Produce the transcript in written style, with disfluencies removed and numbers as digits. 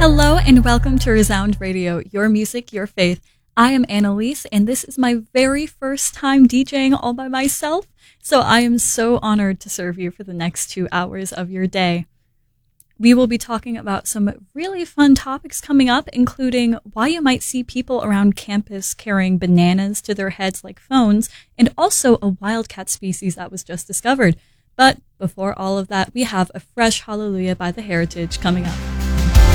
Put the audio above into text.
Hello and welcome to Resound Radio, your music, your faith. I am Annalise, and this is my very first time DJing all by myself, so I am so honored to serve you for the next 2 hours of your day. We will be talking about some really fun topics coming up, including why you might see people around campus carrying bananas to their heads like phones, and also a wildcat species that was just discovered. But before all of that, we have a fresh Hallelujah by The Heritage coming up.